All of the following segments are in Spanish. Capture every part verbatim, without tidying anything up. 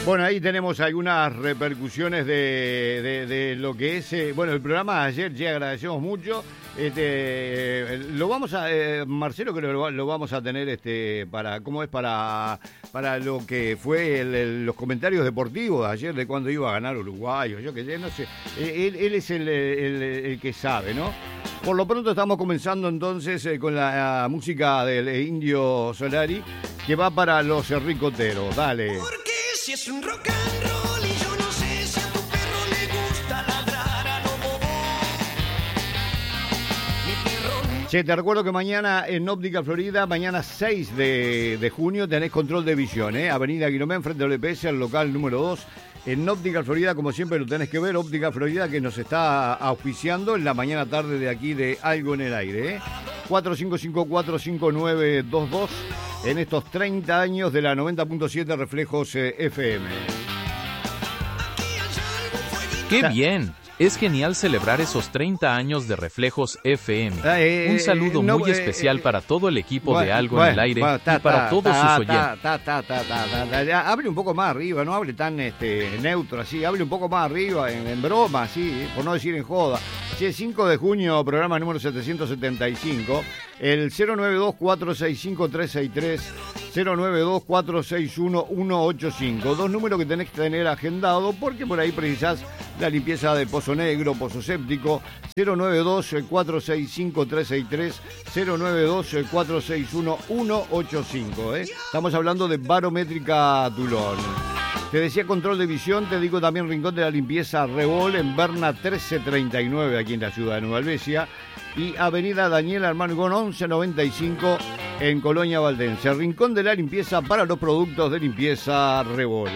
Bueno, ahí tenemos algunas repercusiones de, de, de lo que es, eh, bueno, el programa de ayer, ya agradecemos mucho. Este, eh, lo vamos a, eh, Marcelo, creo que lo, lo vamos a tener este para, ¿cómo es? Para, para lo que fue el, el, los comentarios deportivos de ayer, de cuando iba a ganar Uruguay, o yo qué sé, no sé. Él, él es el, el, el que sabe, ¿no? Por lo pronto estamos comenzando entonces eh, con la uh, música del Indio Solari, que va para los ricoteros. Dale. Porque si es un rock and roll y yo no sé si a tu perro le gusta ladrar a lo bobo. Mi perro no... Che, te recuerdo que mañana en Óptica Florida, mañana seis de, de junio, tenés control de visión, ¿eh? Avenida Guilomén, frente al O P S, al local número dos. En Óptica Florida, como siempre lo tenés que ver, Óptica Florida que nos está auspiciando en la mañana tarde de aquí de Algo en el Aire, ¿eh? cuatro cinco cinco cuatro cinco nueve dos dos en estos treinta años de la noventa punto siete Reflejos eh, F M. ¡Qué bien! Es genial celebrar esos treinta años de Reflejos F M. Eh, Un saludo no, muy eh, especial eh, para todo el equipo bueno, de Algo bueno, en el Aire bueno, ta, y para ta, todos ta, sus oyentes. ta, ta, ta, ta, ta, ta, ta. Hable un poco más arriba, no hable tan este, neutro así, hable un poco más arriba, en, en broma, así, por no decir en joda. Sí, cinco de junio, programa número setecientos setenta y cinco, el cero nueve dos cuatro seis cinco tres seis tres, cero nueve dos cuatro seis uno uno ocho cinco, dos números que tenés que tener agendado porque por ahí precisás la limpieza de pozo negro, pozo séptico, cero nueve dos cuatro seis cinco tres seis tres, cero nueve dos cuatro seis uno uno ocho cinco, ¿eh? Estamos hablando de Barométrica Tulón. Te decía control de visión, te digo también Rincón de la Limpieza Revol en Berna trece treinta y nueve aquí en la ciudad de Nueva Albesia y Avenida Daniel Armangón once noventa y cinco en Colonia Valdense. Rincón de la Limpieza para los productos de limpieza Revol.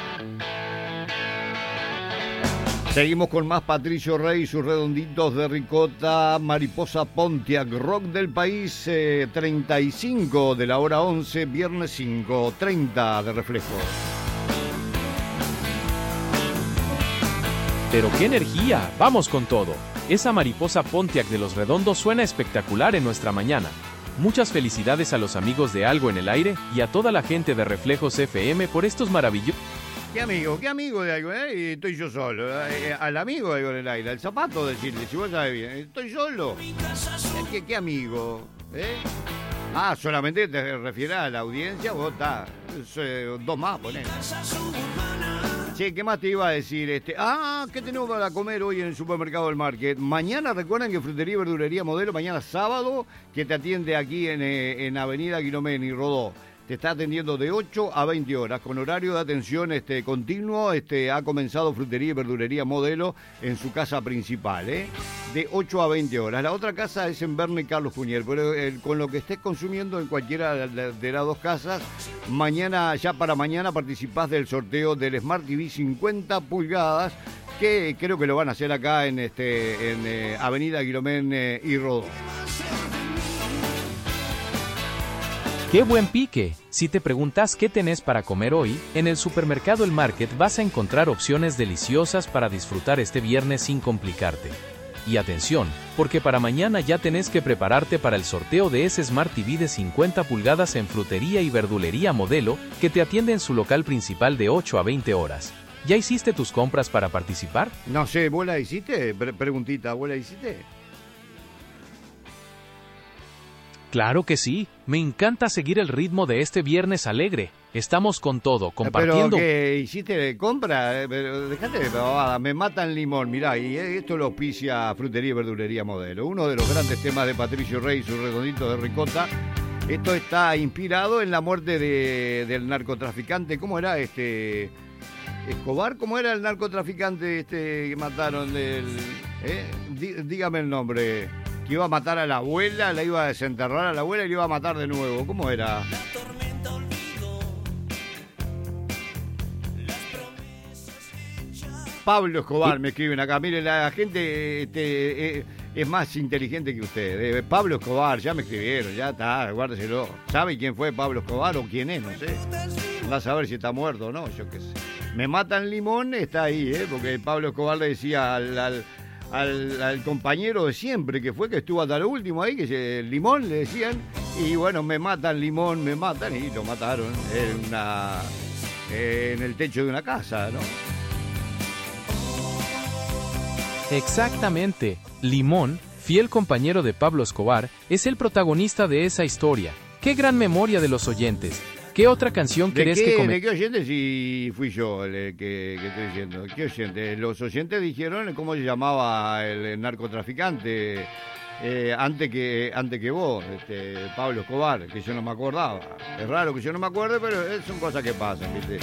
Seguimos con más Patricio Rey y sus redonditos de ricota, Mariposa Pontiac, rock del país, eh, treinta y cinco de la hora once, viernes cinco, treinta de Reflejos. Pero qué energía, vamos con todo. Esa Mariposa Pontiac de los Redondos suena espectacular en nuestra mañana. Muchas felicidades a los amigos de Algo en el Aire y a toda la gente de Reflejos F M por estos maravillosos... ¿Qué amigo? ¿Qué amigo de Algo en el Aire? Estoy yo solo. Eh, al amigo de Algo en el Aire, al zapato decirle, si vos sabés bien. Estoy solo. ¿Qué, qué amigo? ¿Eh? Ah, solamente te refieres a la audiencia, vos estás. Eh, dos más, ponés. Che, ¿qué más te iba a decir? Este, ah, ¿qué tenemos para comer hoy en el supermercado del Market? Mañana, recuerden que Frutería y Verdulería Modelo, mañana sábado, que te atiende aquí en, eh, en Avenida Guilomén y Rodó. Te está atendiendo de ocho a veinte horas, con horario de atención este, continuo. Este, ha comenzado Frutería y Verdulería Modelo en su casa principal, ¿eh? De ocho a veinte horas. La otra casa es en Verne Carlos Junier, pero eh, con lo que estés consumiendo en cualquiera de, de las dos casas, mañana, ya para mañana participás del sorteo del Smart T V cincuenta pulgadas, que creo que lo van a hacer acá en, este, en eh, Avenida Guilomén eh, y Rodó. ¡Qué buen pique! Si te preguntas qué tenés para comer hoy, en el supermercado El Market vas a encontrar opciones deliciosas para disfrutar este viernes sin complicarte. Y atención, porque para mañana ya tenés que prepararte para el sorteo de ese Smart T V de cincuenta pulgadas en Frutería y Verdulería Modelo, que te atiende en su local principal de ocho a veinte horas. ¿Ya hiciste tus compras para participar? No sé, ¿vos la hiciste? Pre- preguntita, ¿vos la hiciste? Claro que sí, me encanta seguir el ritmo de este viernes alegre. Estamos con todo, compartiendo... Pero que hiciste de compra, eh, pero dejate de pavada, me matan limón, mirá, y esto lo auspicia Frutería y Verdulería Modelo, uno de los grandes temas de Patricio Rey y sus redonditos de ricota. Esto está inspirado en la muerte de, del narcotraficante, ¿cómo era este? Escobar, ¿cómo era el narcotraficante este que mataron del... Eh? Dí, dígame el nombre... que iba a matar a la abuela, la iba a desenterrar a la abuela y la iba a matar de nuevo. ¿Cómo era? Pablo Escobar, me escriben acá. Miren, la gente este, eh, es más inteligente que ustedes. Eh, Pablo Escobar, ya me escribieron, ya está, guárdeselo. ¿Sabe quién fue Pablo Escobar o quién es? No sé. Vas a ver si está muerto o no, yo qué sé. Me matan limón, está ahí, ¿eh? Porque Pablo Escobar le decía al... al Al, al compañero de siempre, que fue que estuvo hasta lo último ahí, que se, Limón le decían, y bueno, me matan Limón, me matan, y lo mataron. Era una, eh, en el techo de una casa, ¿no? Exactamente. Limón, fiel compañero de Pablo Escobar, es el protagonista de esa historia. ¡Qué gran memoria de los oyentes! ¿Qué otra canción ¿De querés qué, que come? ¿De qué oyente si fui yo el que, que estoy diciendo? ¿Qué oyente? Los oyentes dijeron cómo se llamaba el narcotraficante eh, antes que antes que vos, este, Pablo Escobar, que yo no me acordaba. Es raro que yo no me acuerde, pero son cosas que pasan, ¿viste?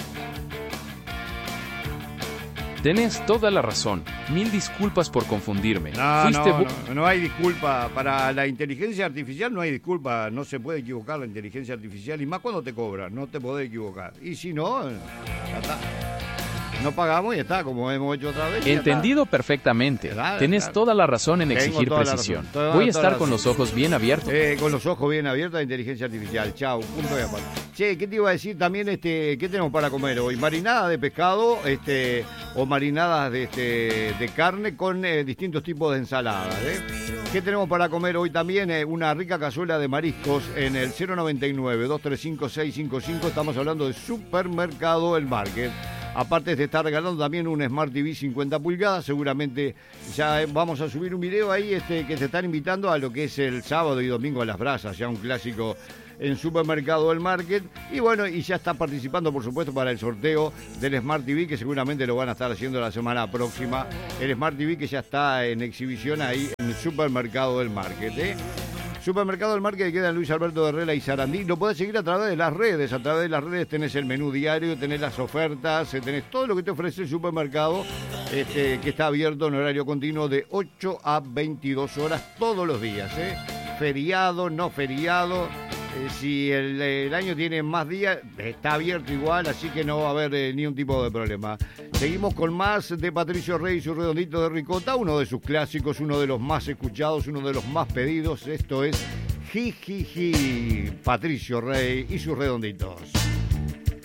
Tenés toda la razón. Mil disculpas por confundirme. No, Fuiste no, bu- no, no hay disculpa. Para la inteligencia artificial no hay disculpa. No se puede equivocar la inteligencia artificial. Y más cuando te cobran, no te podés equivocar. Y si no, ya está. No pagamos y ya está, como hemos hecho otra vez. y ya Entendido perfectamente. Claro, Tenés claro. toda la razón en Tengo exigir toda la precisión. razón, toda- Voy a toda estar la con los razón. ojos bien abiertos. Eh, con los ojos bien abiertos a inteligencia artificial. Chau, punto de aparte. Che, ¿qué te iba a decir también? Este, ¿qué tenemos para comer hoy? Marinada de pescado, este, o marinadas de, este, de carne con eh, distintos tipos de ensaladas. ¿eh? ¿Qué tenemos para comer hoy también? Eh, una rica cazuela de mariscos en el cero noventa y nueve, dos tres cinco, seis cinco cinco. Estamos hablando de Supermercado El Market. Aparte te está regalando también un Smart T V cincuenta pulgadas. Seguramente ya vamos a subir un video ahí este, que te están invitando a lo que es el sábado y domingo a las brasas, ya un clásico en Supermercado El Market. Y bueno, y ya está participando, por supuesto, para el sorteo del Smart T V, que seguramente lo van a estar haciendo la semana próxima. El Smart T V que ya está en exhibición ahí en el Supermercado El Market, ¿eh? Supermercado del Market que queda en Luis Alberto de Herrera y Sarandí. Lo podés seguir a través de las redes. A través de las redes tenés el menú diario, tenés las ofertas, tenés todo lo que te ofrece el supermercado, este, que está abierto en horario continuo de ocho a veintidós horas todos los días. ¿eh? Feriado, no feriado. Eh, si el, el año tiene más días, está abierto igual, así que no va a haber eh, ni un tipo de problema. Seguimos con más de Patricio Rey y su redondito de ricota, uno de sus clásicos, uno de los más escuchados, uno de los más pedidos. Esto es Jijiji, Patricio Rey y sus redonditos.